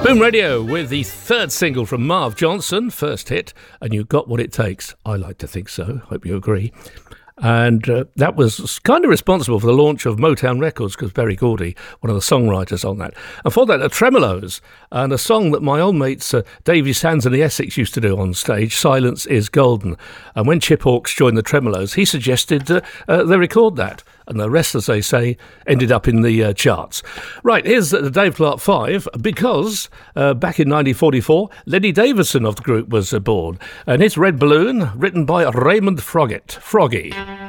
Boom Radio with the third single from Marv Johnson, first hit, and You Got What It Takes. I like to think so. Hope you agree. And that was kind of responsible for the launch of Motown Records, because Berry Gordy, one of the songwriters on that. And for that, the Tremeloes, and a song that my old mates Davy Sands and the Essex used to do on stage, Silence is Golden. And when Chip Hawkes joined the Tremeloes, he suggested they record that. And the rest, as they say, ended up in the charts. Right, here's the Dave Clark 5, because back in 1944, Lenny Davison of the group was born. And it's Red Balloon, written by Raymond Froggy.